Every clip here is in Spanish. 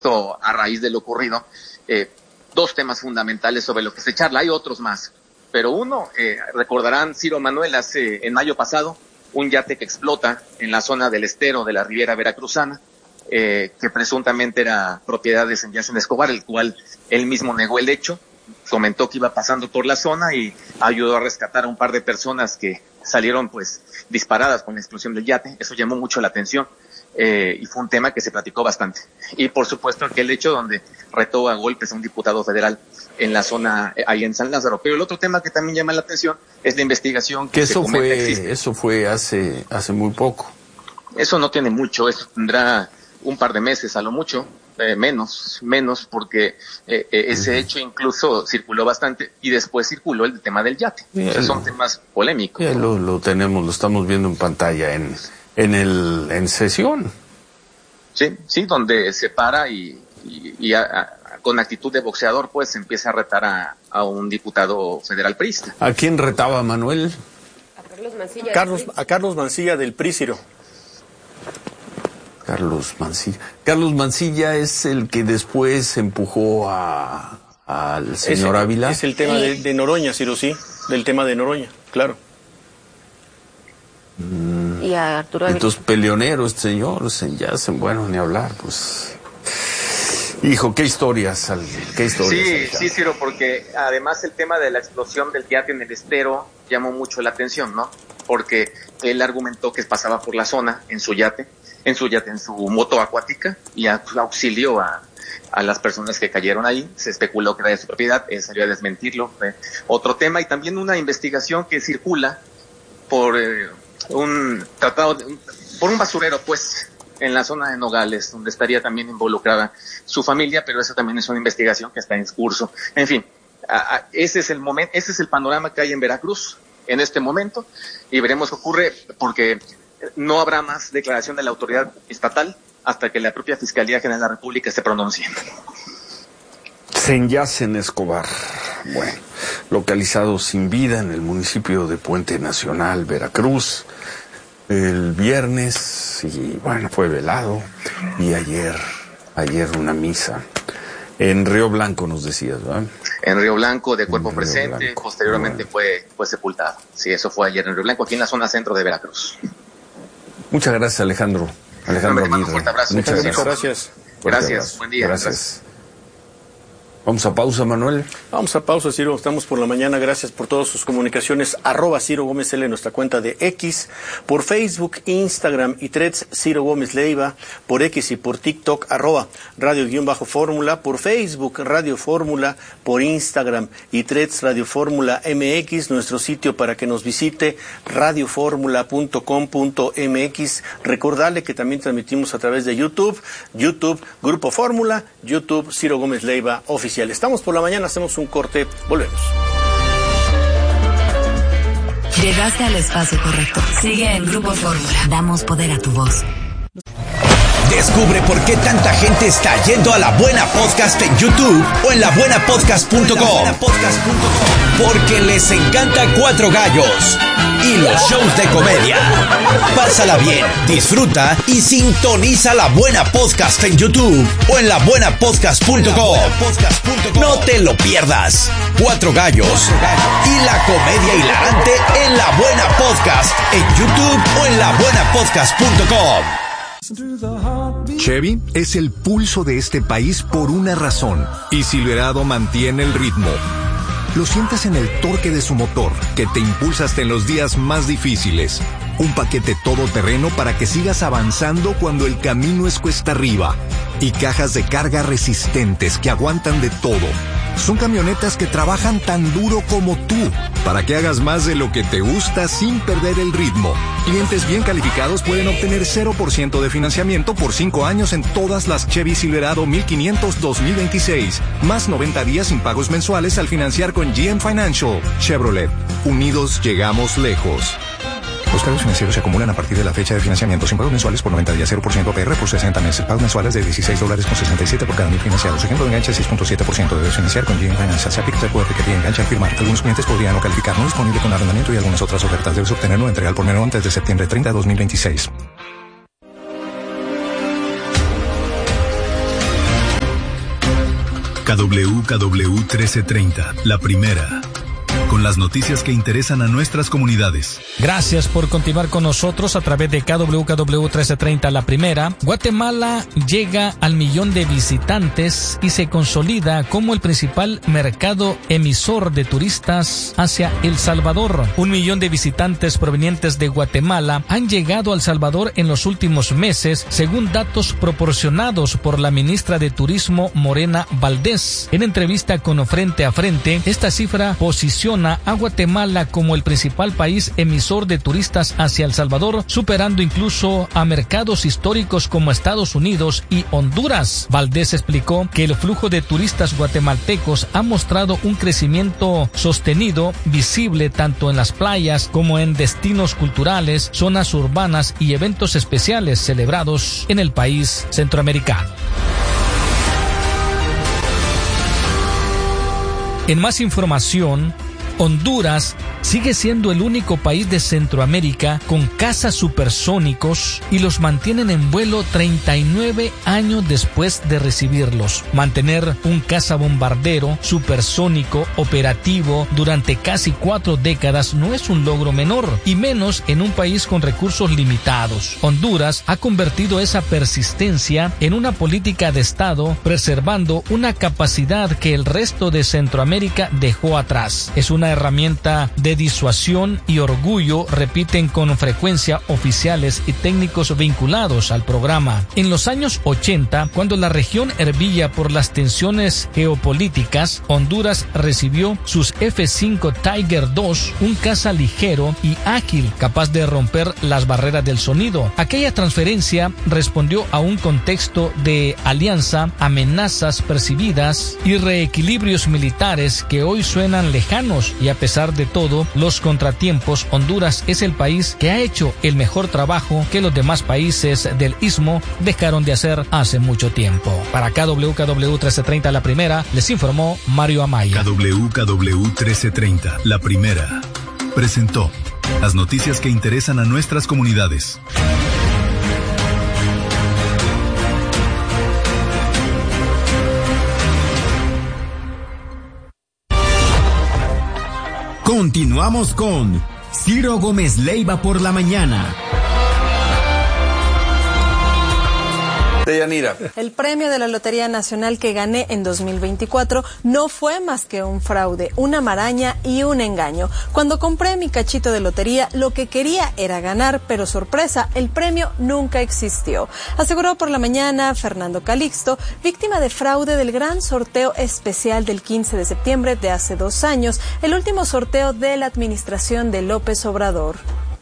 a raíz de lo ocurrido, dos temas fundamentales sobre lo que se charla. Hay otros más, pero uno, recordarán, Ciro, Manuel, en mayo pasado, un yate que explota en la zona del estero de la Riviera Veracruzana, que presuntamente era propiedad de Santiago Escobar, el cual él mismo negó el hecho, comentó que iba pasando por la zona y ayudó a rescatar a un par de personas que salieron pues disparadas con la explosión del yate. Eso llamó mucho la atención. Y fue un tema que se platicó bastante. Y por supuesto aquel hecho donde retó a golpes a un diputado federal en la zona ahí en San Lázaro. Pero el otro tema que también llama la atención es la investigación que se comenta existe. Eso fue hace muy poco. Eso no tiene mucho, eso tendrá un par de meses a lo mucho, menos porque ese hecho incluso circuló bastante y después circuló el tema del yate. Esos son temas polémicos. Lo estamos viendo en pantalla en sesión. Sí, donde se para y con actitud de boxeador pues empieza a retar a un diputado federal priista. ¿A quién retaba, Manuel? A Carlos Mancilla. A Carlos Mancilla del PRI, Ciro. Carlos Mancilla es el que después empujó al señor Ávila. Es el tema de Noroña, Ciro, sí, del tema de Noroña, claro. Y a Arturo Ávila. Entonces, peleonero este señor, bueno, ni hablar, pues. Hijo, qué historias. Sí, Ciro, porque además el tema de la explosión del yate en el estero llamó mucho la atención, ¿no? Porque él argumentó que pasaba por la zona en su moto acuática y auxilió a las personas que cayeron ahí. Se especuló que era de su propiedad, él salió a desmentirlo. Otro tema, y también una investigación que circula por un basurero, pues, en la zona de Nogales, donde estaría también involucrada su familia, pero eso también es una investigación que está en curso. En fin, ese es el panorama que hay en Veracruz en este momento, y veremos qué ocurre, porque no habrá más declaración de la autoridad estatal hasta que la propia Fiscalía General de la República se pronuncie. Santiago Escobar, bueno, localizado sin vida en el municipio de Puente Nacional, Veracruz, el viernes, y bueno, fue velado, y ayer una misa. En Río Blanco nos decías, ¿verdad? En Río Blanco, de cuerpo presente, posteriormente fue sepultado. Sí, eso fue ayer en Río Blanco, aquí en la zona centro de Veracruz. Muchas gracias, Alejandro. Aguirre. Un fuerte abrazo. Muchas gracias. Gracias, buen día. Gracias. Vamos a pausa, Manuel. Vamos a pausa, Ciro. Estamos por la mañana. Gracias por todas sus comunicaciones. @Ciro Gómez L, nuestra cuenta de X. Por Facebook, Instagram y Threads, Ciro Gómez Leiva. Por X y por TikTok, @Radio_Fórmula. Por Facebook, Radio Fórmula. Por Instagram y Threads, Radio Fórmula MX. Nuestro sitio para que nos visite, radioformula.com.mx. Recordarle que también transmitimos a través de YouTube, Grupo Fórmula, YouTube, Ciro Gómez Leiva Oficial. Estamos por la mañana, hacemos un corte, volvemos. Llegaste al espacio correcto. Sigue en Grupo Fórmula. Damos poder a tu voz. Descubre por qué tanta gente está yendo a La Buena Podcast en YouTube o en labuenapodcast.com. Porque les encanta Cuatro Gallos y los shows de comedia. Pásala bien, disfruta y sintoniza La Buena Podcast en YouTube o en labuenapodcast.com. No te lo pierdas. Cuatro Gallos y la comedia hilarante en La Buena Podcast en YouTube o en labuenapodcast.com. Chevy es el pulso de este país por una razón, y Silverado mantiene el ritmo. Lo sientes en el torque de su motor, que te impulsa hasta en los días más difíciles. Un paquete todoterreno para que sigas avanzando cuando el camino es cuesta arriba. Y cajas de carga resistentes que aguantan de todo. Son camionetas que trabajan tan duro como tú, para que hagas más de lo que te gusta sin perder el ritmo. Clientes bien calificados pueden obtener 0% de financiamiento por 5 años en todas las Chevy Silverado 1500 2026. Más 90 días sin pagos mensuales al financiar con GM Financial. Chevrolet. Unidos llegamos lejos. Los cargos financieros se acumulan a partir de la fecha de financiamiento sin pagos mensuales por 90 días, 0% APR por 60 meses. Pagos mensuales de $16.67 por cada 1000 financiados. Ejemplo de enganche 6.7%. Debes financiar con GM Financial. Se aplica el recuerdo que tiene enganche al firmar. Algunos clientes podrían no calificar. No disponible con arrendamiento y algunas otras ofertas. Debes obtenerlo entrega al por menor antes de septiembre 30, 2026. KWKW 1330, la primera. Con las noticias que interesan a nuestras comunidades. Gracias por continuar con nosotros a través de KWKW 1330 La Primera. Guatemala llega al 1,000,000 de visitantes y se consolida como el principal mercado emisor de turistas hacia El Salvador. 1,000,000 de visitantes provenientes de Guatemala han llegado a El Salvador en los últimos meses, según datos proporcionados por la ministra de Turismo Morena Valdés. En entrevista con Frente a Frente, esta cifra posiciona a Guatemala como el principal país emisor de turistas hacia El Salvador, superando incluso a mercados históricos como Estados Unidos y Honduras. Valdés explicó que el flujo de turistas guatemaltecos ha mostrado un crecimiento sostenido, visible tanto en las playas como en destinos culturales, zonas urbanas y eventos especiales celebrados en el país centroamericano. En más información, Honduras sigue siendo el único país de Centroamérica con cazas supersónicos y los mantienen en vuelo 39 años después de recibirlos. Mantener un cazabombardero supersónico operativo durante casi 4 décadas no es un logro menor, y menos en un país con recursos limitados. Honduras ha convertido esa persistencia en una política de Estado, preservando una capacidad que el resto de Centroamérica dejó atrás. Es una herramienta de disuasión y orgullo, repiten con frecuencia oficiales y técnicos vinculados al programa. En los años 80, cuando la región hervía por las tensiones geopolíticas, Honduras recibió sus F-5 Tiger II, un caza ligero y ágil, capaz de romper las barreras del sonido. Aquella transferencia respondió a un contexto de alianza, amenazas percibidas y reequilibrios militares que hoy suenan lejanos, y a pesar de todo los contratiempos, Honduras es el país que ha hecho el mejor trabajo que los demás países del Istmo dejaron de hacer hace mucho tiempo. Para KWKW 1330 La Primera, les informó Mario Amaya. KWKW 1330 La Primera presentó las noticias que interesan a nuestras comunidades. Continuamos con Ciro Gómez Leiva por la mañana. Deyanira. El premio de la Lotería Nacional que gané en 2024 no fue más que un fraude, una maraña y un engaño. Cuando compré mi cachito de lotería, lo que quería era ganar, pero sorpresa, el premio nunca existió. Aseguró por la mañana Fernando Calixto, víctima de fraude del gran sorteo especial del 15 de septiembre de hace 2 años, el último sorteo de la administración de López Obrador.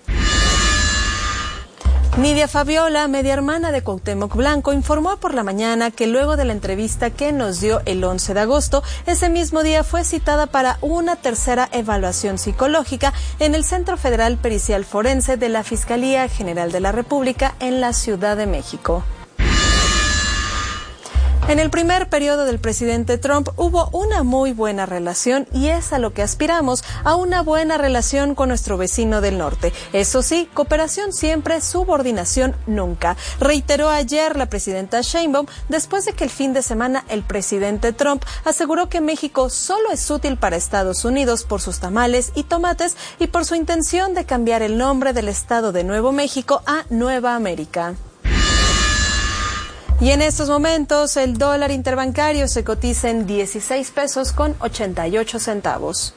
Nidia Fabiola, media hermana de Cuauhtémoc Blanco, informó por la mañana que luego de la entrevista que nos dio el 11 de agosto, ese mismo día fue citada para una tercera evaluación psicológica en el Centro Federal Pericial Forense de la Fiscalía General de la República en la Ciudad de México. En el primer periodo del presidente Trump hubo una muy buena relación, y es a lo que aspiramos, a una buena relación con nuestro vecino del norte. Eso sí, cooperación siempre, subordinación nunca, reiteró ayer la presidenta Sheinbaum después de que el fin de semana el presidente Trump aseguró que México solo es útil para Estados Unidos por sus tamales y tomates y por su intención de cambiar el nombre del estado de Nuevo México a Nueva América. Y en estos momentos el dólar interbancario se cotiza en 16 pesos con 88 centavos.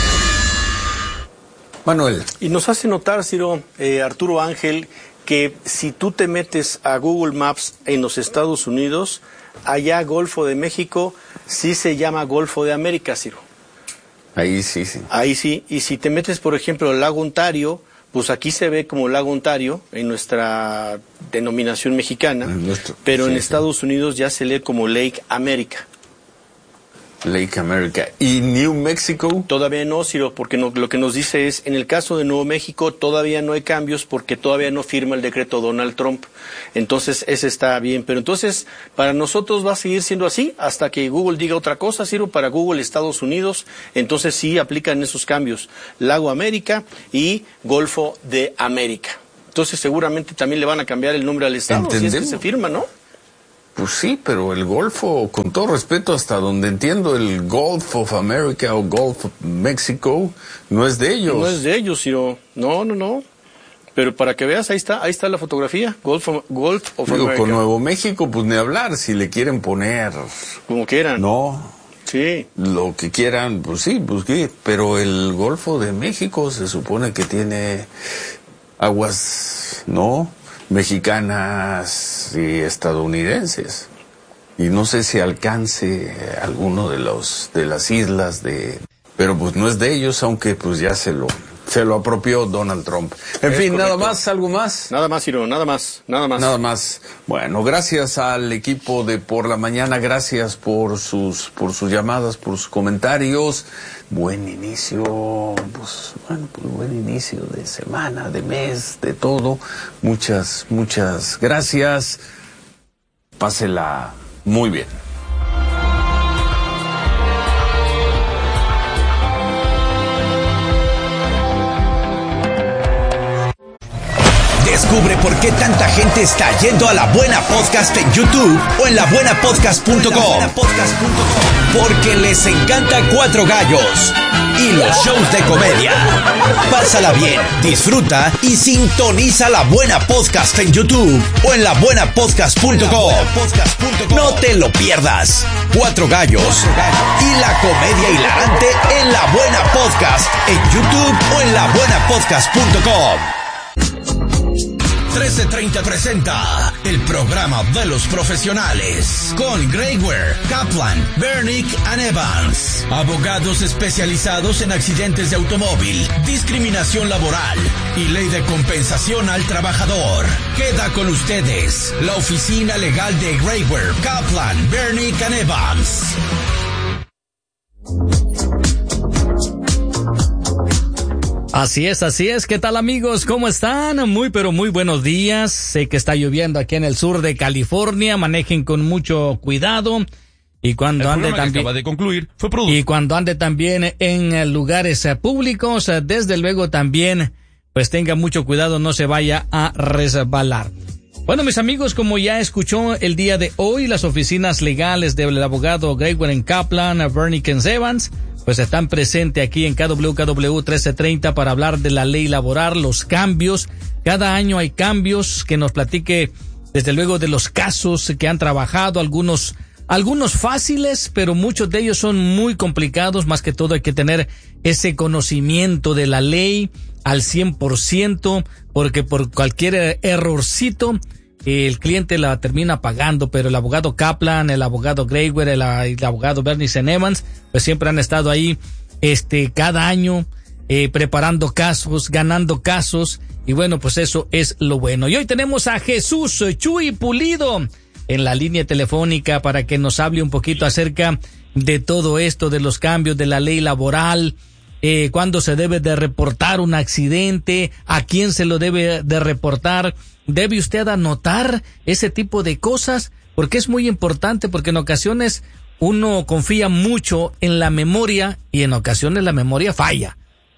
Manuel. Y nos hace notar, Ciro, Arturo Ángel, que si tú te metes a Google Maps en los Estados Unidos, allá Golfo de México sí se llama Golfo de América, Ciro. Ahí sí, sí. Ahí sí. Y si te metes, por ejemplo, al lago Ontario, pues aquí se ve como lago Ontario en nuestra denominación mexicana, pero sí, en Estados Unidos ya se lee como Lake America. Lake America. ¿Y New Mexico? Todavía no, Ciro, porque lo que nos dice es, en el caso de Nuevo México todavía no hay cambios porque todavía no firma el decreto Donald Trump. Entonces, ese está bien. Pero entonces, para nosotros va a seguir siendo así hasta que Google diga otra cosa, Ciro. Para Google Estados Unidos, entonces sí aplican esos cambios. Lago América y Golfo de América. Entonces, seguramente también le van a cambiar el nombre al estado, si es que se firma, ¿no? Pues sí, pero el Golfo, con todo respeto, hasta donde entiendo, el Gulf of America o Gulf of Mexico no es de ellos. No es de ellos, Ciro. No. Pero para que veas, ahí está la fotografía, Gulf of America. Con Nuevo México, pues ni hablar, si le quieren poner... Como quieran. No. Sí. Lo que quieran, pues sí, pero el Golfo de México se supone que tiene aguas, ¿no?, mexicanas y estadounidenses. Y no sé si alcance alguno de las islas pero pues no es de ellos, aunque pues ya se lo apropió Donald Trump. En fin, correcto. ¿Nada más? ¿Algo más? Nada más, Ciro, nada más. Nada más. Bueno, gracias al equipo de Por la Mañana, gracias por sus llamadas, por sus comentarios. Buen inicio, buen inicio de semana, de mes, de todo. Muchas gracias. Pásela muy bien. Descubre por qué tanta gente está yendo a La Buena Podcast en YouTube o en labuenapodcast.com. Porque les encanta Cuatro Gallos y los shows de comedia. Pásala bien, disfruta y sintoniza La Buena Podcast en YouTube o en labuenapodcast.com. No te lo pierdas. Cuatro Gallos y la comedia hilarante en La Buena Podcast en YouTube o en labuenapodcast.com. 1330 presenta el programa de los profesionales con Greg Ware, Kaplan, Bernick and Evans. Abogados especializados en accidentes de automóvil, discriminación laboral y ley de compensación al trabajador. Queda con ustedes la oficina legal de Greg Ware, Kaplan, Bernick and Evans. Así es. ¿Qué tal, amigos? ¿Cómo están? Muy buenos días. Sé que está lloviendo aquí en el sur de California. Manejen con mucho cuidado. Y cuando ande también, acaba de concluir, fue producido. Y cuando ande también en lugares públicos, desde luego también, pues tenga mucho cuidado, no se vaya a resbalar. Bueno, mis amigos, como ya escuchó el día de hoy, las oficinas legales del abogado Greg Ware Kaplan, Bernick and Evans, pues están presentes aquí en KWKW 1330 para hablar de la ley laboral, los cambios. Cada año hay cambios, que nos platique desde luego de los casos que han trabajado, algunos fáciles, pero muchos de ellos son muy complicados. Más que todo hay que tener ese conocimiento de la ley al 100%, porque por cualquier errorcito el cliente la termina pagando. Pero el abogado Kaplan, el abogado Greg Ware, el abogado Bernick Evans, pues siempre han estado ahí cada año preparando casos, ganando casos, y bueno, pues eso es lo bueno. Y hoy tenemos a Jesús Chuy Pulido en la línea telefónica para que nos hable un poquito acerca de todo esto, de los cambios de la ley laboral, cuándo se debe de reportar un accidente, a quién se lo debe de reportar. ¿Debe usted anotar ese tipo de cosas? Porque es muy importante, porque en ocasiones uno confía mucho en la memoria y en ocasiones la memoria falla.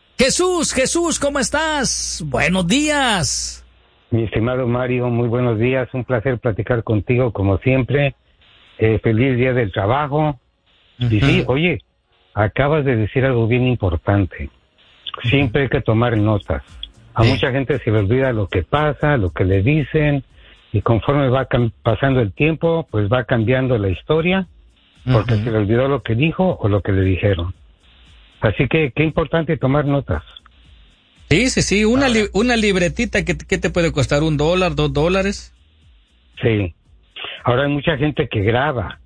Jesús, ¿cómo estás? Buenos días. Mi estimado Mario, muy buenos días. Un placer platicar contigo como siempre. Feliz día del trabajo. Uh-huh. Y sí, oye, acabas de decir algo bien importante. Siempre hay que tomar notas. A mucha gente se le olvida lo que pasa, lo que le dicen, y conforme va pasando el tiempo, pues va cambiando la historia, porque se le olvidó lo que dijo o lo que le dijeron. Así que qué importante tomar notas. Sí, una libretita que te puede costar $1, $2. Sí. Ahora hay mucha gente que graba,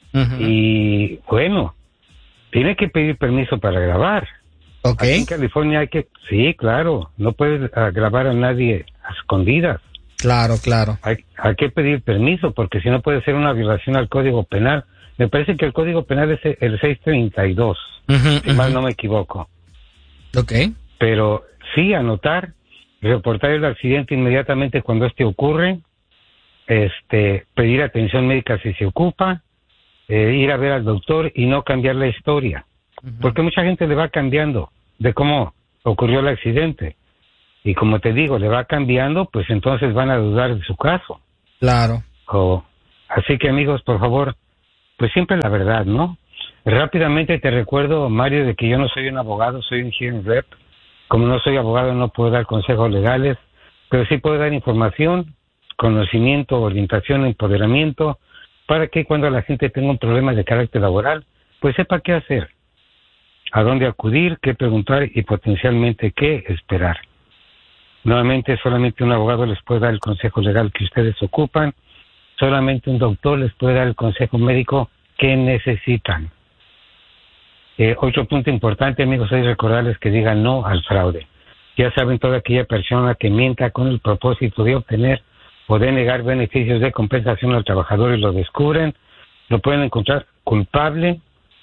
y bueno, tiene que pedir permiso para grabar. Okay. Aquí en California sí, claro, no puedes grabar a nadie a escondidas. Claro. Hay que pedir permiso, porque si no puede ser una violación al Código Penal. Me parece que el Código Penal es el 632, si mal no me equivoco. Okay. Pero sí, anotar, reportar el accidente inmediatamente cuando ocurre, pedir atención médica si se ocupa, ir a ver al doctor y no cambiar la historia. Porque mucha gente le va cambiando de cómo ocurrió el accidente. Y como te digo, le va cambiando, pues entonces van a dudar de su caso. Claro. Así que, amigos, por favor, pues siempre la verdad, ¿no? Rápidamente te recuerdo, Mario, de que yo no soy un abogado, soy un hearing rep. Como no soy abogado, no puedo dar consejos legales, pero sí puedo dar información, conocimiento, orientación, empoderamiento, para que cuando la gente tenga un problema de carácter laboral, pues sepa qué hacer, a dónde acudir, qué preguntar y potencialmente qué esperar. Nuevamente, solamente un abogado les puede dar el consejo legal que ustedes ocupan, solamente un doctor les puede dar el consejo médico que necesitan. Otro punto importante, amigos, es recordarles que digan no al fraude. Ya saben, toda aquella persona que mienta con el propósito de obtener o de negar beneficios de compensación al trabajador y lo descubren, lo pueden encontrar culpable,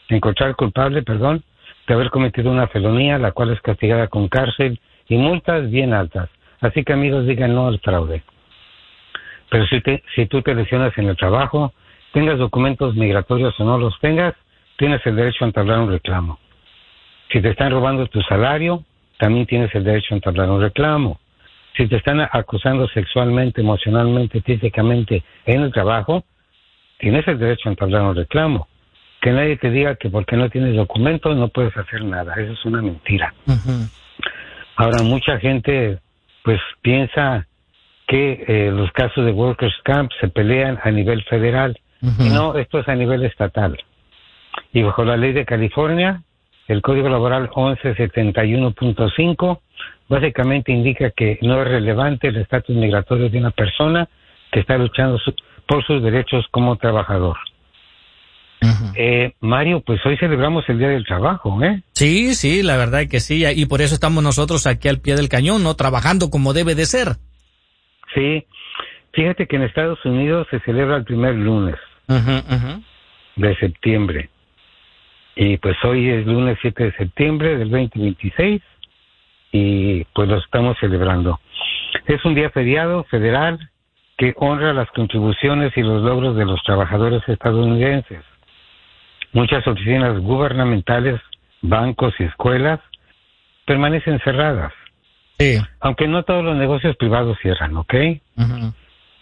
de haber cometido una felonía, la cual es castigada con cárcel y multas bien altas. Así que, amigos, digan no al fraude. Pero si tú te lesionas en el trabajo, tengas documentos migratorios o no los tengas, tienes el derecho a entablar un reclamo. Si te están robando tu salario, también tienes el derecho a entablar un reclamo. Si te están acusando sexualmente, emocionalmente, físicamente en el trabajo, tienes el derecho a entablar un reclamo. Que nadie te diga que porque no tienes documentos no puedes hacer nada. Eso es una mentira. Uh-huh. Ahora, mucha gente pues piensa que los casos de Workers' Camp se pelean a nivel federal. Uh-huh. Y no, esto es a nivel estatal. Y bajo la ley de California, el Código Laboral 1171.5 básicamente indica que no es relevante el estatus migratorio de una persona que está luchando por sus derechos como trabajador. Uh-huh. Mario, pues hoy celebramos el Día del Trabajo, ¿eh? Sí, la verdad que sí, y por eso estamos nosotros aquí al pie del cañón, ¿no? Trabajando como debe de ser. Sí, fíjate que en Estados Unidos se celebra el primer lunes de septiembre. Y pues hoy es lunes 7 de septiembre del 2026 y pues lo estamos celebrando. Es un día feriado federal que honra las contribuciones y los logros de los trabajadores estadounidenses. Muchas oficinas gubernamentales, bancos y escuelas permanecen cerradas. Sí. Aunque no todos los negocios privados cierran, ¿ok? Uh-huh.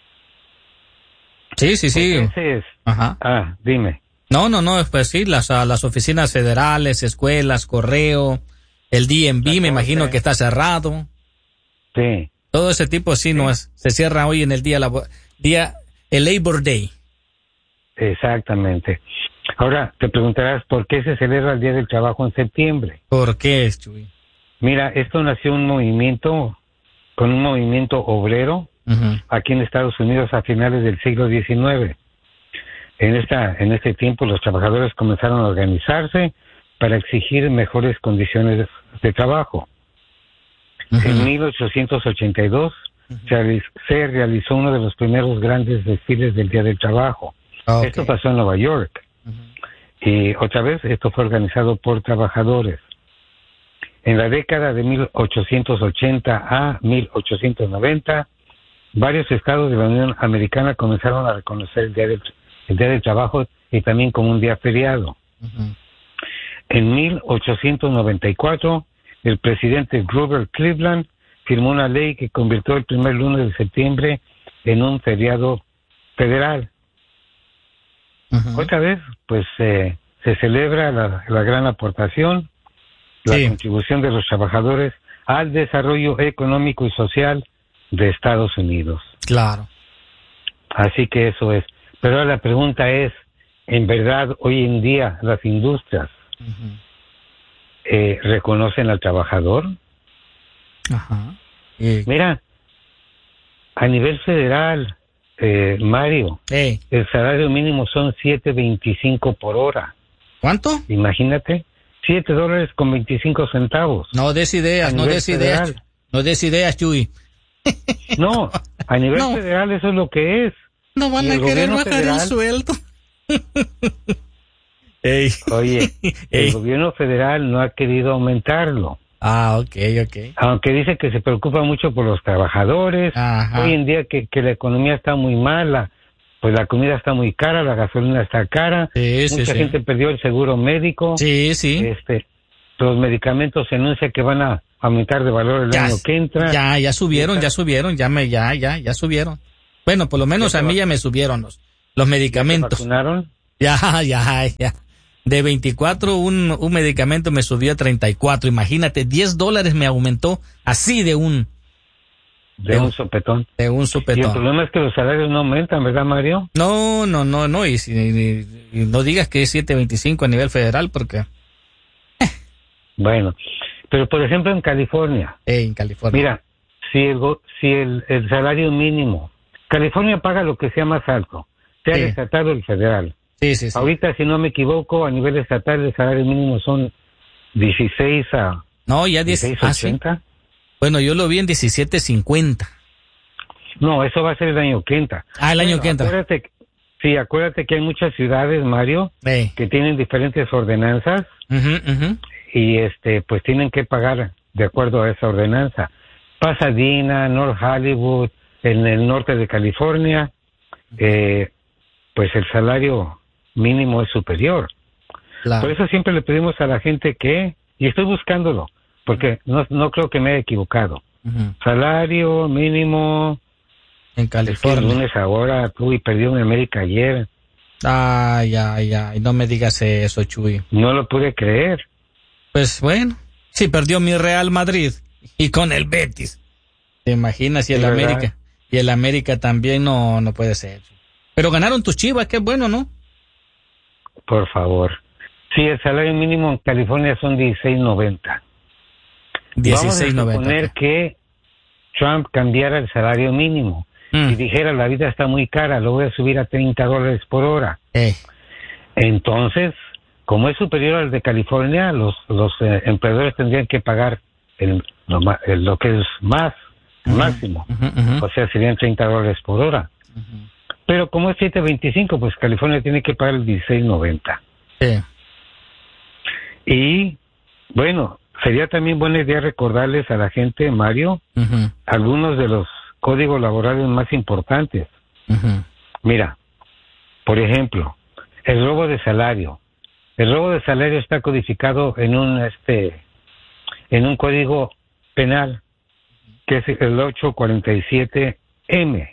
Sí. Entonces, dime. No, pues sí, las oficinas federales, escuelas, correo, el DMV, me imagino que está cerrado. Sí. Todo ese tipo, sí, no es, se cierra hoy en el el Labor Day. Exactamente. Ahora, te preguntarás, ¿por qué se celebra el Día del Trabajo en septiembre? ¿Por qué, Chuy? Mira, esto nació con un movimiento obrero aquí en Estados Unidos a finales del siglo XIX. En este tiempo los trabajadores comenzaron a organizarse para exigir mejores condiciones de trabajo. En 1882 se realizó uno de los primeros grandes desfiles del Día del Trabajo. Okay. Esto pasó en Nueva York. Y otra vez esto fue organizado por trabajadores. En la década de 1880 a 1890, varios estados de la Unión Americana comenzaron a reconocer el Día del Trabajo y también como un día feriado. En 1894, el presidente Grover Cleveland firmó una ley que convirtió el primer lunes de septiembre en un feriado federal. Otra vez, pues se celebra la gran aportación, la contribución de los trabajadores al desarrollo económico y social de Estados Unidos. Claro. Así que eso es. Pero ahora la pregunta es, ¿en verdad hoy en día las industrias reconocen al trabajador? Mira, a nivel federal, Mario, el salario mínimo son $7.25 por hora. ¿Cuánto? Imagínate, $7.25. No des ideas, no des ideas, Chuy. No, a nivel federal eso es lo que es. No van a querer bajar el sueldo. Oye, el gobierno federal no ha querido aumentarlo. Ok. Aunque dice que se preocupa mucho por los trabajadores. Hoy en día que la economía está muy mala, pues la comida está muy cara, la gasolina está cara. Mucha gente perdió el seguro médico. Los medicamentos se anuncia que van a aumentar de valor el año que entra. Ya subieron. Bueno, por lo menos a mí ya me subieron los medicamentos. ¿Te vacunaron? Ya. De 24 un medicamento me subió a 34. Imagínate, $10 me aumentó así de un sopetón. De un sopetón. Y el problema es que los salarios no aumentan, ¿verdad, Mario? No. Y no digas que es 7.25 a nivel federal porque... Bueno, pero por ejemplo en California. En California. Mira, si el salario mínimo, California paga lo que sea más alto, sea el estatal o el federal. Sí. Ahorita, si no me equivoco, a nivel estatal el salario mínimo son 16 a... No, ya 16.80. ¿sí? Bueno, yo lo vi en 17.50. No, eso va a ser el año que entra. El año que entra. Acuérdate que hay muchas ciudades, Mario, que tienen diferentes ordenanzas y pues tienen que pagar de acuerdo a esa ordenanza. Pasadena, North Hollywood, en el norte de California, pues el salario mínimo es superior. Claro. Por eso siempre le pedimos a la gente y estoy buscándolo, porque no creo que me haya equivocado. Salario mínimo en California. El lunes ahora, Chuy, perdió en América ayer. Ay, no me digas eso, Chuy. No lo pude creer. Pues bueno, sí perdió mi Real Madrid y con el Betis. ¿Te imaginas? Y el América. Y el América también no puede ser. Pero ganaron tus Chivas, qué bueno, ¿no? Por favor. Sí, el salario mínimo en California son $16.90. Vamos a suponer que Trump cambiara el salario mínimo y dijera la vida está muy cara, lo voy a subir a $30 por hora. Entonces, como es superior al de California, los empleadores tendrían que pagar lo que es más, máximo. O sea, serían $30 por hora. Pero como es 7.25, pues California tiene que pagar el $16.90. Y, bueno, sería también buena idea recordarles a la gente, Mario, algunos de los códigos laborales más importantes. Mira, por ejemplo, el robo de salario. El robo de salario está codificado en un código penal, que es el 847M.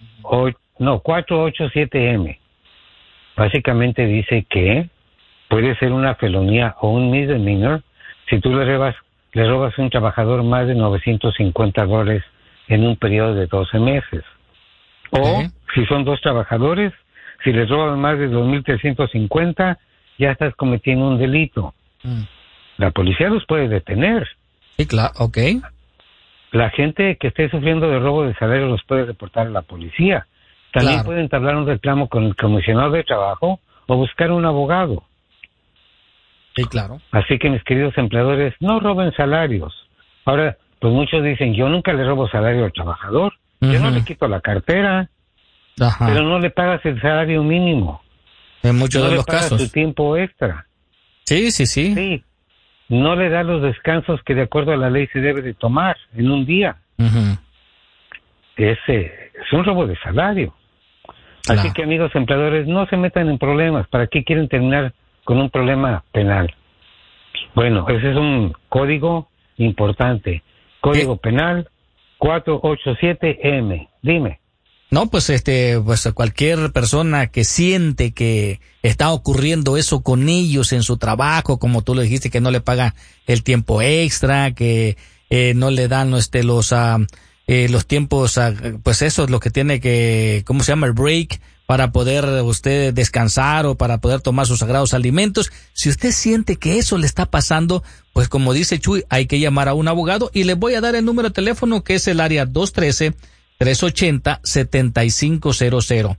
487M. Básicamente dice que puede ser una felonía o un misdemeanor si tú le robas a un trabajador más de $950 en un periodo de 12 meses. O si son dos trabajadores, si les robas más de 2.350, ya estás cometiendo un delito. La policía los puede detener. Sí, claro, ok. La gente que esté sufriendo de robo de salario los puede reportar a la policía. También pueden entablar un reclamo con el comisionado de trabajo o buscar un abogado. Sí, claro. Así que, mis queridos empleadores, no roben salarios. Ahora, pues muchos dicen, yo nunca le robo salario al trabajador. Yo no le quito la cartera, pero no le pagas el salario mínimo. En muchos de los casos. No le pagas su tiempo extra. Sí. Sí. No le da los descansos que de acuerdo a la ley se debe de tomar en un día. Es un robo de salario. Así que, amigos empleadores, no se metan en problemas. ¿Para qué quieren terminar con un problema penal? Bueno, ese es un código importante. Código penal 487M. Dime. No, pues pues cualquier persona que siente que está ocurriendo eso con ellos en su trabajo, como tú lo dijiste, que no le paga el tiempo extra, que no le dan los tiempos, pues eso es lo que tiene que, ¿cómo se llama? El break, para poder usted descansar o para poder tomar sus sagrados alimentos. Si usted siente que eso le está pasando, pues como dice Chuy, hay que llamar a un abogado y le voy a dar el número de teléfono que es el área 213-380-7500.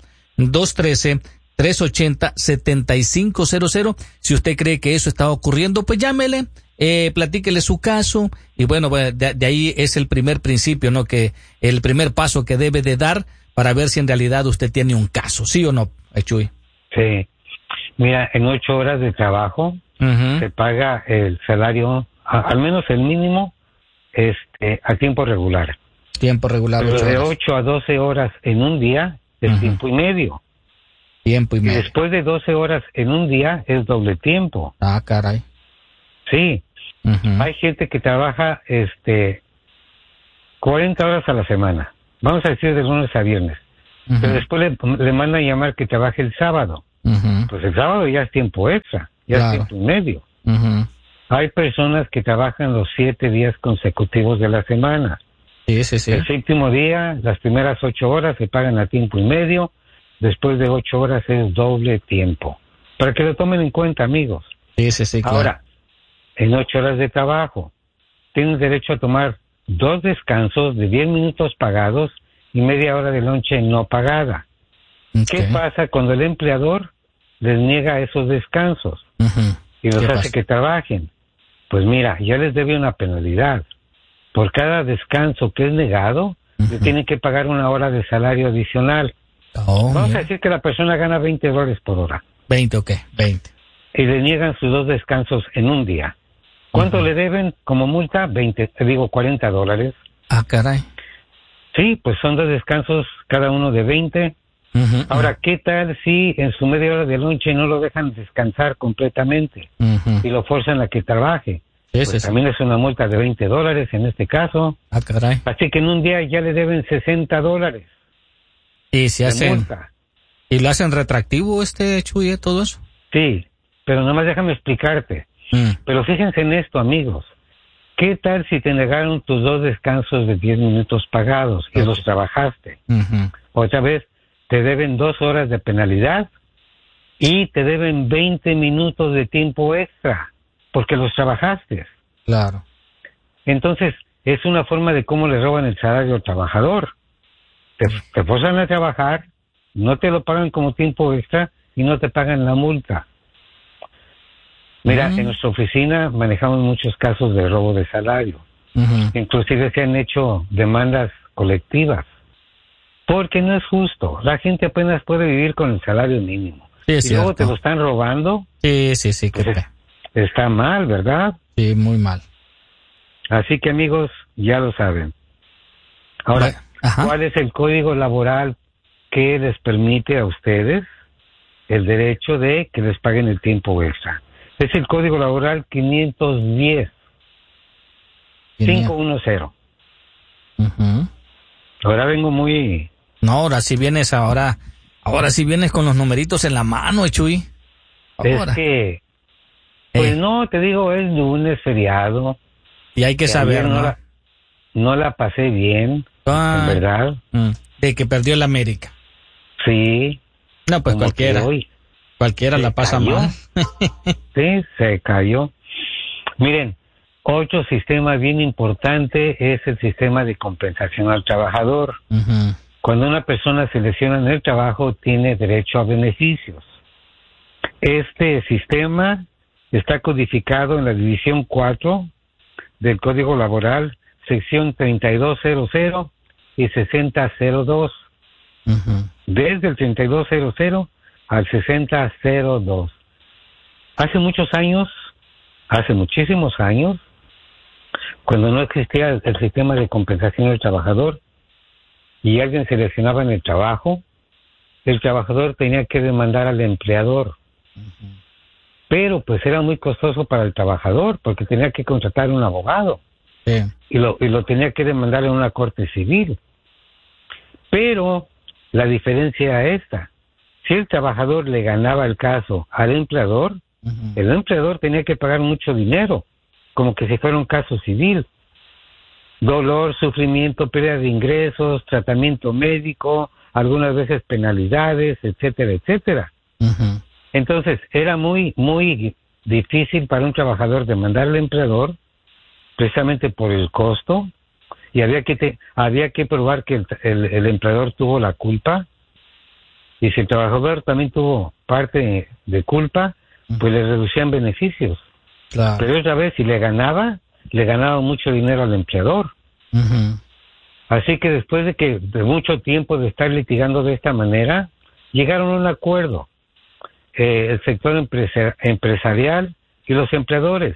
213-380-7500. Si usted cree que eso está ocurriendo, pues llámele, platíquele su caso y bueno, de ahí es el primer principio, ¿no? Que el primer paso que debe de dar para ver si en realidad usted tiene un caso, ¿sí o no, Chuy? Sí. Mira, en 8 horas de trabajo se paga el salario, al menos el mínimo, a tiempo regular. Tiempo regular. Pero de 8 a 12 horas en un día es tiempo y medio. Tiempo y medio. Y después de 12 horas en un día es doble tiempo. Ah, caray. Sí. Hay gente que trabaja 40 horas a la semana. Vamos a decir de lunes a viernes. pero después le mandan llamar que trabaje el sábado. Pues el sábado ya es tiempo extra, ya es tiempo y medio. Hay personas que trabajan los 7 días consecutivos de la semana. El séptimo día, las primeras 8 horas se pagan a tiempo y medio, después de 8 horas es doble tiempo. Para que lo tomen en cuenta, amigos. Claro. Ahora, en 8 horas de trabajo, tienen derecho a tomar 2 descansos de 10 minutos pagados y media hora de lonche no pagada. ¿Qué pasa cuando el empleador les niega esos descansos y los hace que trabajen? Pues mira, ya les debe una penalidad. Por cada descanso que es negado, le tienen que pagar 1 hora de salario adicional. Vamos a decir que la persona gana $20 por hora. 20, ok, 20. Y le niegan sus 2 descansos en un día. ¿Cuánto le deben como multa? $40. Ah, caray. Sí, pues son 2 descansos, cada uno de 20. Ahora, ¿qué tal si en su media hora de lonche no lo dejan descansar completamente y lo forzan a que trabaje? Pues también es una multa de $20 en este caso. Ah, caray. Así que en un día ya le deben $60. Y se hacen... multa. ¿Y lo hacen retractivo Chuy, todo eso? Sí, pero nada más déjame explicarte. Pero fíjense en esto, amigos. ¿Qué tal si te negaron tus 2 descansos de 10 minutos pagados y los trabajaste? Otra vez, te deben 2 horas de penalidad y te deben 20 minutos de tiempo extra porque los trabajaste. Claro. Entonces, es una forma de cómo le roban el salario al trabajador. Te forzan a trabajar, no te lo pagan como tiempo extra y no te pagan la multa. Mira, en nuestra oficina manejamos muchos casos de robo de salario. Inclusive se han hecho demandas colectivas. Porque no es justo. La gente apenas puede vivir con el salario mínimo. Sí, y luego te lo están robando. Sí. Pues está mal, ¿verdad? Sí, muy mal. Así que, amigos, ya lo saben. Ahora, ¿cuál es el código laboral que les permite a ustedes el derecho de que les paguen el tiempo extra? Es el código laboral 510. 510. Ahora vengo muy... No, ahora sí vienes, ahora sí vienes con los numeritos en la mano, Chuy. Ahora. Es que, pues no, te digo, es lunes, feriado. Y hay que saber, ¿no? No la pasé bien, en verdad. De que perdió el América. Sí. No, pues cualquiera la pasa mal. Sí, se cayó. Miren, otro sistema bien importante es el sistema de compensación al trabajador. Cuando una persona se lesiona en el trabajo, tiene derecho a beneficios. Este sistema está codificado en la División 4 del Código Laboral, sección 3200 y 6002. Desde el 3200 al 6002. Hace muchísimos años, cuando no existía el sistema de compensación del trabajador y alguien se lesionaba en el trabajo, el trabajador tenía que demandar al empleador. Pero pues era muy costoso para el trabajador porque tenía que contratar un abogado y lo tenía que demandar en una corte civil. Pero la diferencia era esta: si el trabajador le ganaba el caso al empleador, el empleador tenía que pagar mucho dinero, como que si fuera un caso civil. Dolor, sufrimiento, pérdida de ingresos, tratamiento médico, algunas veces penalidades, etcétera, etcétera. Entonces, era muy, muy difícil para un trabajador demandar al empleador, precisamente por el costo, y había que probar que el empleador tuvo la culpa, y si el trabajador también tuvo parte de culpa, pues le reducían beneficios. Claro. Pero otra vez, si le ganaba mucho dinero al empleador. Así que después de mucho tiempo de estar litigando de esta manera, llegaron a un acuerdo. El sector empresarial y los empleadores,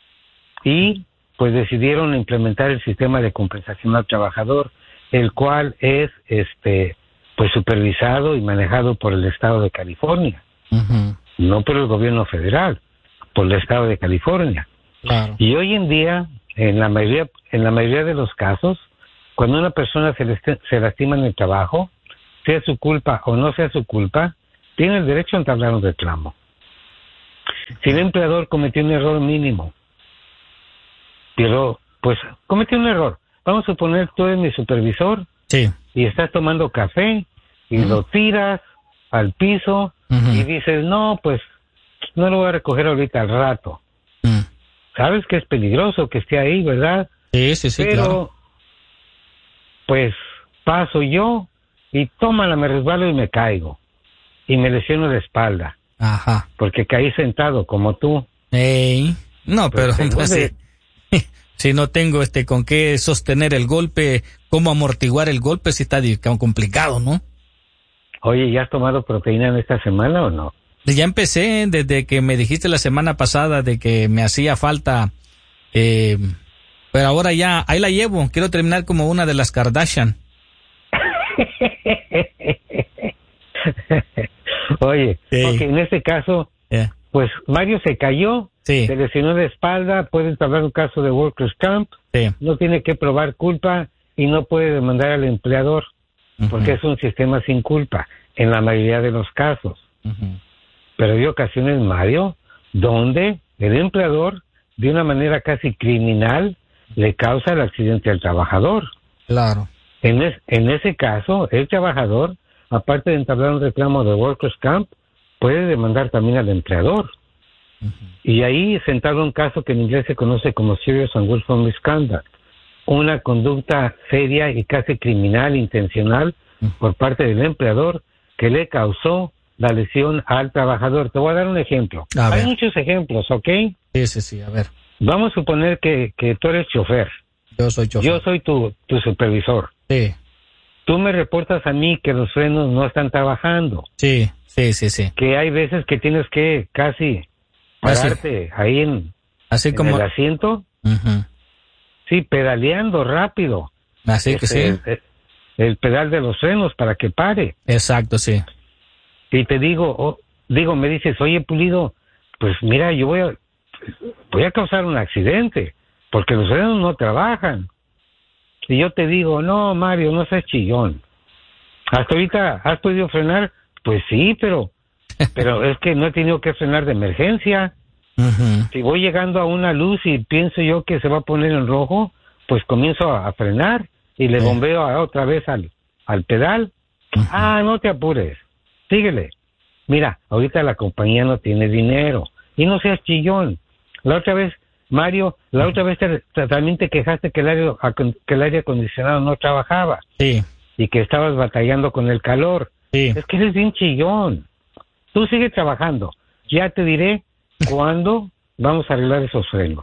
y pues decidieron implementar el sistema de compensación al trabajador, el cual es pues supervisado y manejado por el estado de California, no por el gobierno federal, por el estado de California. Claro. Y hoy en día, en la mayoría de los casos, cuando una persona se lastima en el trabajo, sea su culpa o no sea su culpa, tiene el derecho a entablar un reclamo. Si el empleador cometió un error mínimo, pero pues cometió un error. Vamos a suponer tú eres mi supervisor, sí, y estás tomando café y lo tiras al piso y dices, no, pues no lo voy a recoger ahorita al rato. Sabes que es peligroso que esté ahí, ¿verdad? Sí, pero, claro. Pues paso yo y tómala, me resbalo y me caigo. Y me lesiono la espalda. Ajá. Porque caí sentado como tú. No, pero pues, si no tengo con qué sostener el golpe, cómo amortiguar el golpe, si está complicado, ¿no? Oye, ¿ya has tomado proteína en esta semana o no? Ya empecé desde que me dijiste la semana pasada de que me hacía falta, pero ahora ya, ahí la llevo. Quiero terminar como una de las Kardashian. Oye, okay, en este caso, pues Mario se cayó, se lesionó de espalda, puede entablar un caso de Workers' Camp, no tiene que probar culpa y no puede demandar al empleador, porque es un sistema sin culpa, en la mayoría de los casos. Pero hay ocasiones, Mario, donde el empleador, de una manera casi criminal, le causa el accidente al trabajador. Claro. En ese caso, el trabajador, aparte de entablar un reclamo de Workers' Camp, puede demandar también al empleador. Y ahí se entabla un caso que en inglés se conoce como Serious and Willful Misconduct, una conducta seria y casi criminal, intencional, por parte del empleador, que le causó la lesión al trabajador. Te voy a dar un ejemplo. Hay muchos ejemplos, ¿ok? Sí, a ver. Vamos a suponer que tú eres chofer. Yo soy chofer. Yo soy tu supervisor. Sí. Tú me reportas a mí que los frenos no están trabajando. Sí. Que hay veces que tienes que casi pararte ahí en el asiento. Sí, pedaleando rápido. Así que sí. El pedal de los frenos para que pare. Exacto, sí. Y te me dices, oye, Pulido, pues mira, yo voy a causar un accidente, porque los frenos no trabajan. Y yo te digo, no, Mario, no seas chillón. ¿Hasta ahorita has podido frenar? Pues sí, pero es que no he tenido que frenar de emergencia. Si voy llegando a una luz y pienso yo que se va a poner en rojo, pues comienzo a frenar y le bombeo otra vez al pedal. No te apures, síguele. Mira, ahorita la compañía no tiene dinero y no seas chillón. La otra vez, Mario, también te quejaste que el aire acondicionado no trabajaba. Sí. Y que estabas batallando con el calor. Sí. Es que eres bien chillón. Tú sigue trabajando. Ya te diré cuándo vamos a arreglar esos frenos.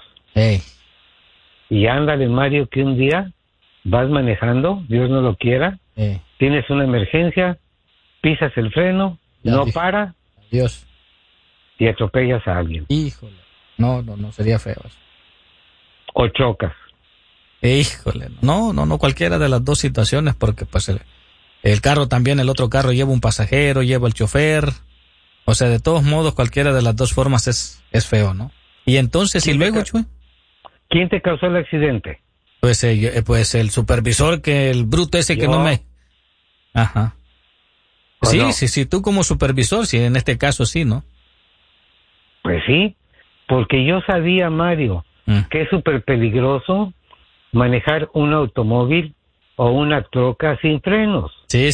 Y ándale, Mario, que un día vas manejando, Dios no lo quiera, tienes una emergencia, pisas el freno, no para, Dios, y atropellas a alguien. Híjole, no, sería feo eso. O chocas. Híjole, no, cualquiera de las dos situaciones, porque pues el carro también, el otro carro lleva un pasajero, lleva el chofer, o sea, de todos modos, cualquiera de las dos formas es feo, ¿no? Y entonces, ¿y luego, Chuy? ¿Quién te causó el accidente? Pues el supervisor, que el bruto ese que no me... Ajá. Sí, no? Sí, tú como supervisor, sí, en este caso sí, ¿no? Pues sí, porque yo sabía, Mario, que es súper peligroso manejar un automóvil o una troca sin frenos. Sí.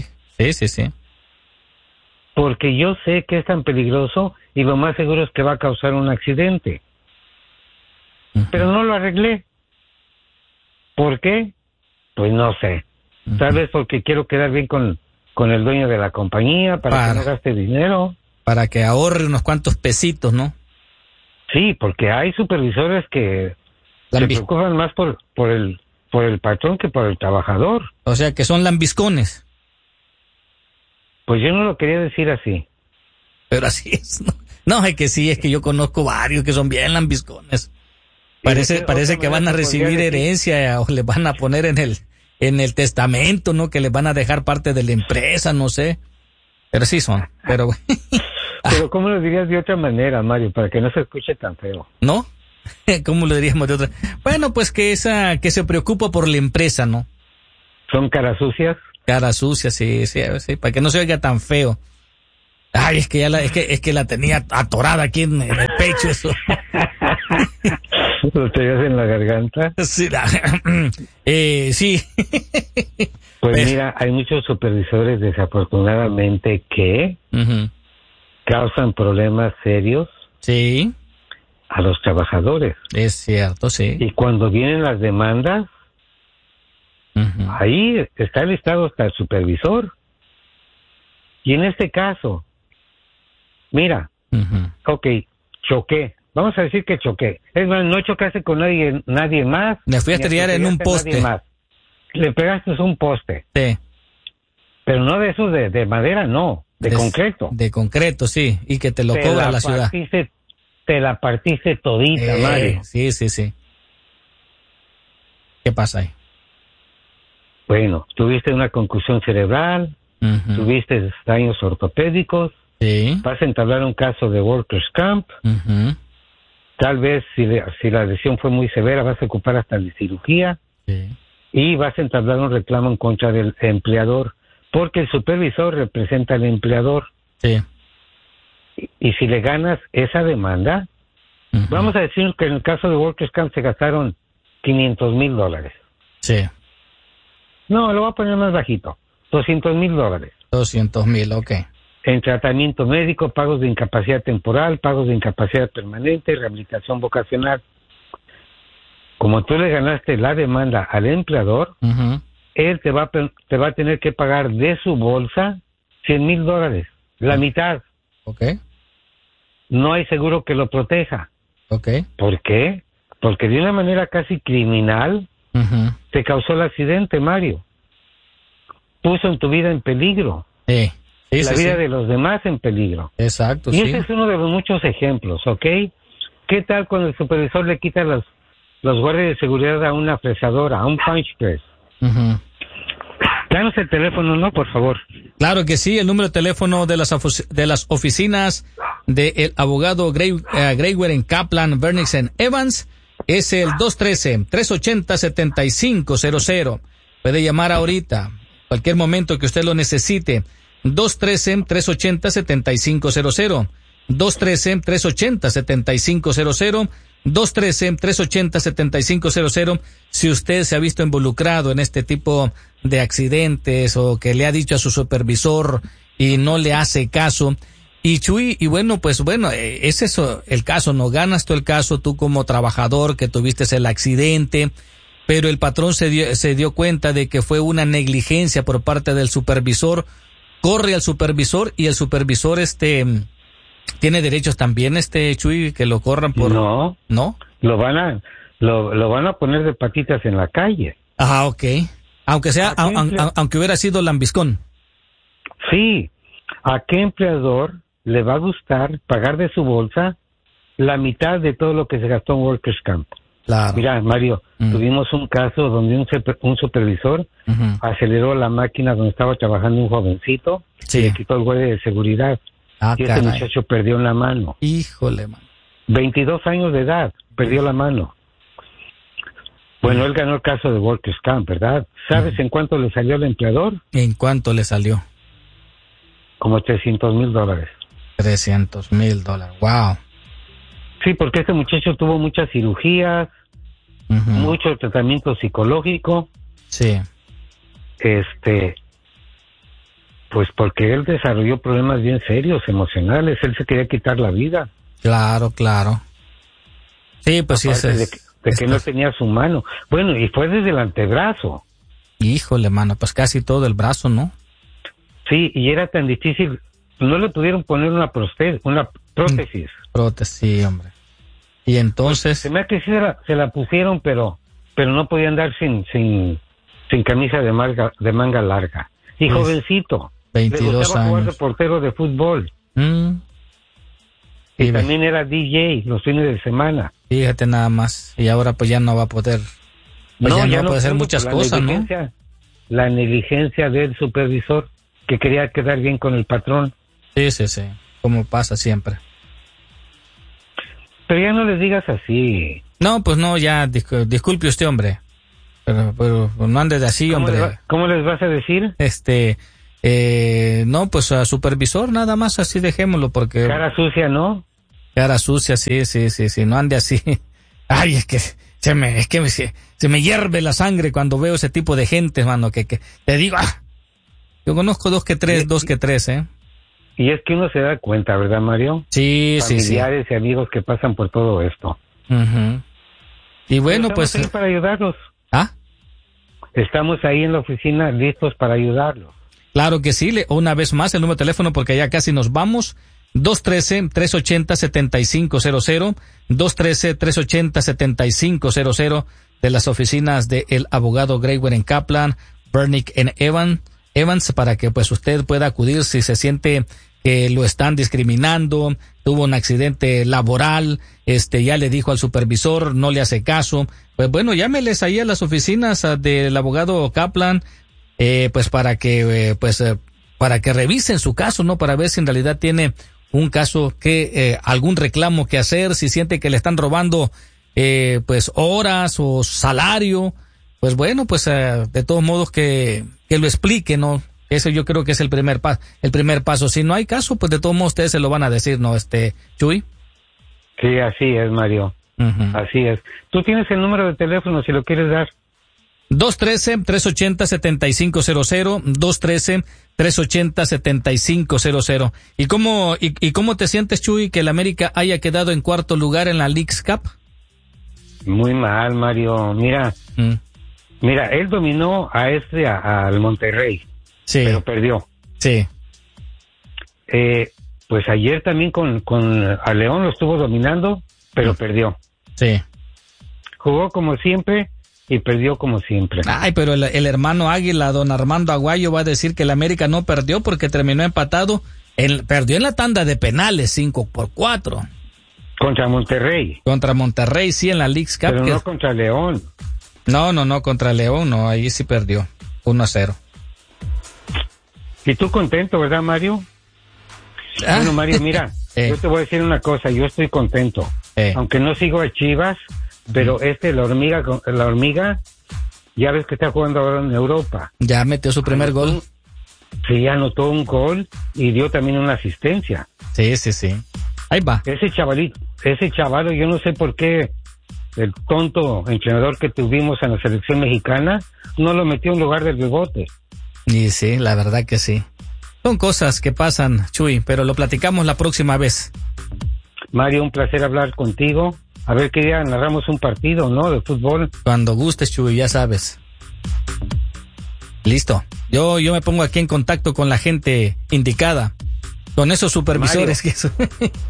Porque yo sé que es tan peligroso y lo más seguro es que va a causar un accidente. Pero no lo arreglé. ¿Por qué? Pues no sé. Tal vez porque quiero quedar bien con el dueño de la compañía para que no gaste dinero. Para que ahorre unos cuantos pesitos, ¿no? Sí, porque hay supervisores que se preocupan más por el patrón que por el trabajador. O sea, que son lambiscones. Pues yo no lo quería decir así. Pero así es, ¿no? No, es que sí, es que yo conozco varios que son bien lambiscones. Parece que van a recibir herencia o les van a poner en el testamento, ¿no? Que les van a dejar parte de la empresa, no sé. Pero sí son, pero... Pero ¿cómo lo dirías de otra manera, Mario, para que no se escuche tan feo? ¿No? ¿Cómo lo diríamos de otra? Bueno, pues que se preocupa por la empresa, ¿no? ¿Son caras sucias? Cara sucia, sí, para que no se oiga tan feo. Ay, es que la tenía atorada aquí en el pecho eso. ¿Lo tenías en la garganta? Sí. Sí. Pues mira, hay muchos supervisores desafortunadamente que causan problemas serios. Sí. A los trabajadores. Es cierto, sí. Y cuando vienen las demandas, ahí está listado hasta el supervisor. Y en este caso, mira, ok, choqué. Vamos a decir que choqué. Es más, no chocaste con nadie más. Me fui a estrellar en un poste. Le pegaste un poste. Sí. Pero no de esos de madera, no. De concreto. De concreto, sí. Y que te lo cobra la ciudad. Te la partiste todita, Mario. Sí. ¿Qué pasa ahí? Bueno, tuviste una concusión cerebral, tuviste daños ortopédicos, vas a entablar un caso de Workers' Camp, tal vez si la lesión fue muy severa vas a ocupar hasta de cirugía, y vas a entablar un reclamo en contra del empleador, porque el supervisor representa al empleador. Sí. Y si le ganas esa demanda, vamos a decir que en el caso de Workers' Camp se gastaron $500,000. Sí. No, lo voy a poner más bajito. $200,000. 200,000, ok. En tratamiento médico, pagos de incapacidad temporal, pagos de incapacidad permanente, rehabilitación vocacional. Como tú le ganaste la demanda al empleador, él te va a tener que pagar de su bolsa $100,000, la mitad. Ok. No hay seguro que lo proteja. Ok. ¿Por qué? Porque de una manera casi criminal te causó el accidente, Mario. Puso en tu vida en peligro. Sí. La vida de los demás en peligro. Exacto, y ese es uno de los muchos ejemplos, ¿ok? ¿Qué tal cuando el supervisor le quita los guardias de seguridad a una fresadora, a un punch press? Danos el teléfono, ¿no? Por favor. Claro que sí, el número de teléfono de las oficinas del abogado Greywer en Kaplan, Bernice en Evans es el 213-380-7500. Puede llamar ahorita, cualquier momento que usted lo necesite. 213-380-7500. 213-380-7500. 213-380-7500. Si usted se ha visto involucrado en este tipo de accidentes o que le ha dicho a su supervisor y no le hace caso. Y Chuy, y bueno, es eso el caso, no ganas tú el caso, tú como trabajador que tuviste el accidente, pero el patrón se dio cuenta de que fue una negligencia por parte del supervisor, corre al supervisor y el supervisor ¿tiene derechos también, Chuy, que lo corran por...? No. Lo van a poner de patitas en la calle. Ah, ok. Aunque sea, aunque hubiera sido lambiscón. Sí. ¿A qué empleador le va a gustar pagar de su bolsa la mitad de todo lo que se gastó en Workers' Camp? Claro. Mira, Mario, tuvimos un caso donde un supervisor aceleró la máquina donde estaba trabajando un jovencito y le quitó el guardia de seguridad. Y ese muchacho perdió la mano. Híjole, man. 22 años de edad, perdió la mano. Bueno, él ganó el caso de Workers' Camp, ¿verdad? ¿Sabes en cuánto le salió al empleador? ¿En cuánto le salió? Como $300,000. $300,000, wow. Sí, porque este muchacho tuvo muchas cirugías, mucho tratamiento psicológico. Sí. Pues porque él desarrolló problemas bien serios, emocionales, él se quería quitar la vida. Claro. Sí, pues aparte sí, de que no tenía su mano. Bueno, y fue desde el antebrazo. Híjole, mano, pues casi todo el brazo, ¿no? Sí, y era tan difícil, no le pudieron poner una prótesis. Prótesis, hombre. Y entonces... Se me hace que sí se la pusieron, pero no podía andar sin camisa de manga larga. Y pues, jovencito. 22 le gustaba años. Jugar de portero de fútbol. Y también era DJ los fines de semana. Fíjate nada más. Y ahora pues ya no va a poder... Pues ya no va a poder hacer muchas cosas, ¿no? La negligencia del supervisor que quería quedar bien con el patrón. Sí. Como pasa siempre. Pero ya no les digas así. No, pues no, ya disculpe usted, hombre. pero no andes de así, hombre. ¿Cómo les vas a decir? No, pues a supervisor, nada más, así dejémoslo, porque... Cara sucia, ¿no? Cara sucia, sí, no ande así. Ay, es que se me hierve la sangre cuando veo ese tipo de gente, hermano, que te digo, yo conozco dos que tres, Y es que uno se da cuenta, ¿verdad, Mario? Sí. Familiares y amigos que pasan por todo esto. Uh-huh. Y bueno, pues... Estamos ahí para ayudarlos. ¿Ah? Estamos ahí en la oficina listos para ayudarlos. Claro que sí, una vez más el número de teléfono porque ya casi nos vamos. 213-380-7500, 213-380-7500 de las oficinas del abogado Greywer en Kaplan, Bernick en Evans, para que pues usted pueda acudir si se siente que lo están discriminando, tuvo un accidente laboral, ya le dijo al supervisor, no le hace caso, pues bueno, llámeles ahí a las oficinas del abogado Kaplan, pues para que revisen su caso, ¿no? Para ver si en realidad tiene un caso algún reclamo que hacer, si siente que le están robando, pues horas o salario, pues bueno, pues de todos modos que lo explique, ¿no? Eso yo creo que es el primer paso. Si no hay caso, pues de todos modos ustedes se lo van a decir, ¿no, Chuy? Sí, así es, Mario. Uh-huh. Así es. Tú tienes el número de teléfono si lo quieres dar. 213-380-7500, 213-380-7500. ¿Y cómo te sientes, Chuy, que el América haya quedado en cuarto lugar en la Leagues Cup? Muy mal, Mario. Mira, él dominó al Monterrey, sí, pero perdió. Sí. Pues ayer también con a León lo estuvo dominando, pero perdió. Sí. Jugó como siempre y perdió como siempre. Ay, pero el hermano Águila, don Armando Aguayo, va a decir que el América no perdió porque terminó empatado. Perdió en la tanda de penales 5-4. Contra Monterrey. Contra Monterrey, sí, en la Leagues Cup. Pero no contra León. No, contra León, no, ahí sí perdió. 1-0. ¿Y tú contento, verdad, Mario? Bueno, Mario, mira, yo te voy a decir una cosa, yo estoy contento. Aunque no sigo a Chivas, pero la hormiga, ya ves que está jugando ahora en Europa. Ya metió su primer gol. Sí, anotó un gol y dio también una asistencia. Sí. Ahí va. Ese chavalo, yo no sé por qué el tonto entrenador que tuvimos en la selección mexicana no lo metió en lugar del Bigote. Y sí, la verdad que sí. Son cosas que pasan, Chuy, pero lo platicamos la próxima vez. Mario, un placer hablar contigo. A ver qué día narramos un partido, ¿no? De fútbol. Cuando gustes, Chuy, ya sabes. Listo. Yo me pongo aquí en contacto con la gente indicada. Con esos supervisores que son.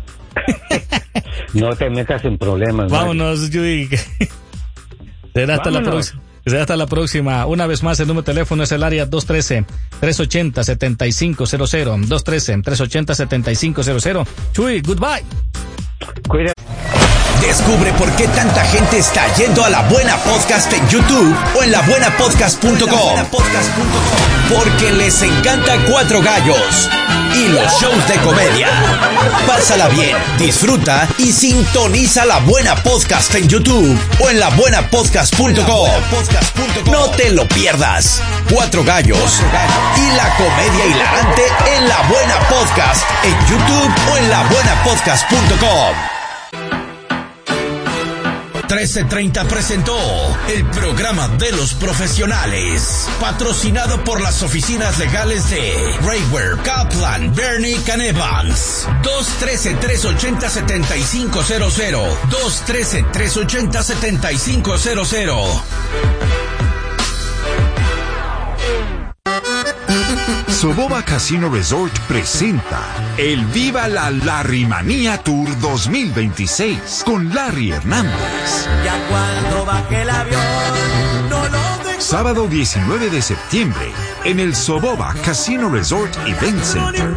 No te metas en problemas. Vámonos, Chuy. Será hasta la próxima. Hasta la próxima. Una vez más, el número de teléfono es el área 213-380-7500. 213-380-7500. Chuy, goodbye. Cuídate. Descubre por qué tanta gente está yendo a La Buena Podcast en YouTube o en labuenapodcast.com. Porque les encanta Cuatro Gallos y los shows de comedia. Pásala bien, disfruta y sintoniza La Buena Podcast en YouTube o en labuenapodcast.com. No te lo pierdas. Cuatro Gallos y la comedia hilarante en La Buena Podcast en YouTube o en labuenapodcast.com. 1330 presentó el programa de los profesionales, patrocinado por las oficinas legales de Greywer, Kaplan, Bernick and Evans. 213-380-7500. 213-380-7500. Soboba Casino Resort presenta el Viva la Larrymanía Tour 2026 con Larry Hernández. Ya cuando baje el avión, no lo dejo. Sábado 19 de septiembre en el Soboba Casino Resort Event Center.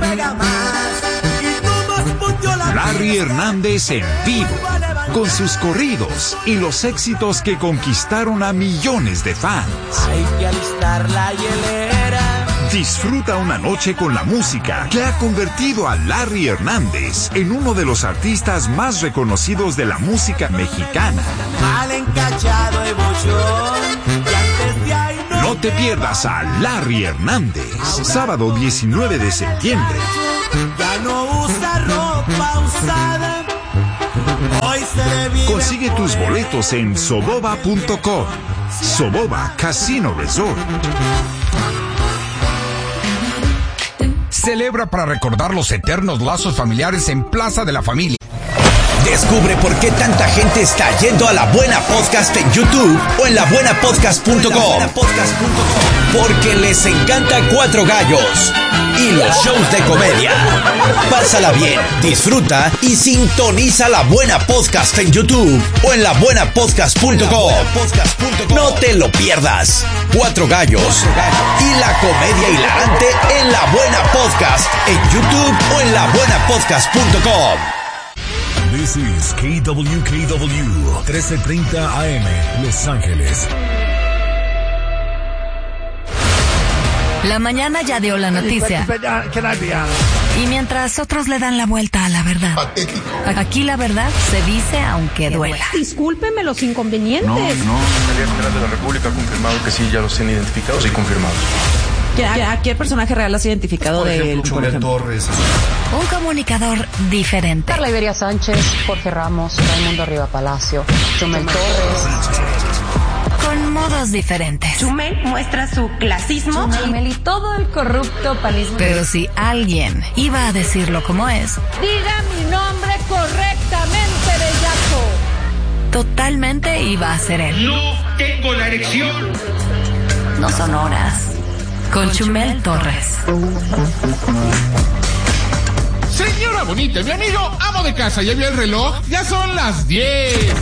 Larry Hernández en vivo, con sus corridos y los éxitos que conquistaron a millones de fans. Hay que alistar la hielera. Disfruta una noche con la música que ha convertido a Larry Hernández en uno de los artistas más reconocidos de la música mexicana. Mal encachado emoción, y antes de ahí No te pierdas a Larry Hernández, sábado 19 de septiembre. ya no usa ropa usada. Hoy se le vive. Consigue tus boletos en soboba.com. Soboba Casino Resort. Celebra para recordar los eternos lazos familiares en Plaza de la Familia. Descubre por qué tanta gente está yendo a La Buena Podcast en YouTube o en labuenapodcast.com. Porque les encanta Cuatro Gallos y los shows de comedia. Pásala bien, disfruta y sintoniza La Buena Podcast en YouTube o en labuenapodcast.com. No te lo pierdas. Cuatro Gallos y la comedia hilarante en La Buena Podcast en YouTube o en labuenapodcast.com. This is KWKW 1330 AM Los Ángeles. La mañana ya dio la noticia. Y mientras otros le dan la vuelta a la verdad, aquí la verdad se dice aunque duela. Discúlpeme los inconvenientes. No. La Fiscalía General de la República ha confirmado que sí, ya los tienen identificados y confirmados. ¿A qué personaje real has identificado de él? Chumel Torres. Un comunicador diferente. Carla Iberia Sánchez, Jorge Ramos, Raimundo Riva Palacio, Chumel Torres. Con modos diferentes. Chumel muestra su clasismo. Chumel y todo el corrupto panismo. Pero si alguien iba a decirlo como es, Diga mi nombre correctamente, bellaco. totalmente iba a ser él. No tengo la erección. No son horas. Con Chumel Torres. Señora bonita, mi amigo amo de casa, ¿ya vio el reloj? Ya son las 10.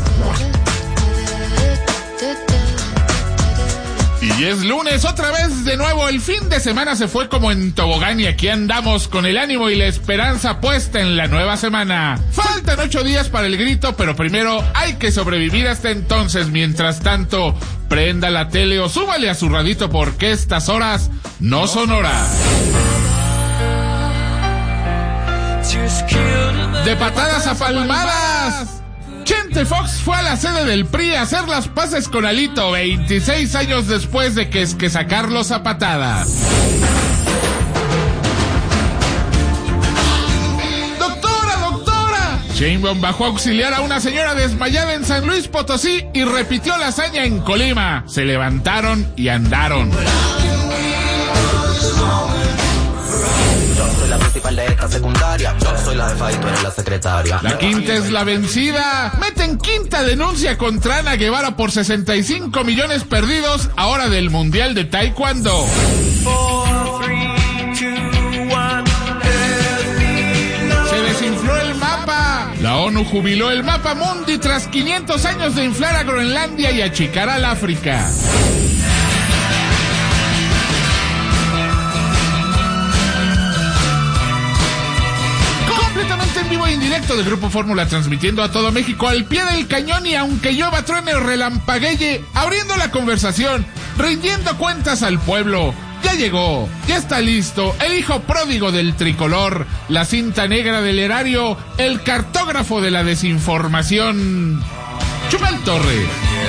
Y es lunes, otra vez de nuevo, el fin de semana se fue como en tobogán y aquí andamos con el ánimo y la esperanza puesta en la nueva semana. Faltan 8 días para el grito, pero primero hay que sobrevivir hasta entonces. Mientras tanto, prenda la tele o súbale a su radito porque estas horas no son horas. De patadas a palmadas. Chente Fox fue a la sede del PRI a hacer las paces con Alito 26 años después de que sacarlos a patadas. ¡Doctora! Sheinbaum bajó a auxiliar a una señora desmayada en San Luis Potosí y repitió la hazaña en Colima. Se levantaron y andaron. La principal de esta secundaria, yo soy la jefa y tú eres la secretaria. La quinta es la vencida. Meten quinta denuncia contra Ana Guevara por 65 millones perdidos ahora del Mundial de Taekwondo. 4, 3, 2, 1, se desinfló el mapa. La ONU jubiló el mapa mundi tras 500 años de inflar a Groenlandia y achicar al África. En vivo e indirecto del Grupo Fórmula, transmitiendo a todo México al pie del cañón y aunque llueva, truene o relampagueye, abriendo la conversación, rindiendo cuentas al pueblo. Ya llegó, ya está listo, el hijo pródigo del tricolor, la cinta negra del erario, el cartógrafo de la desinformación, Chumel Torres.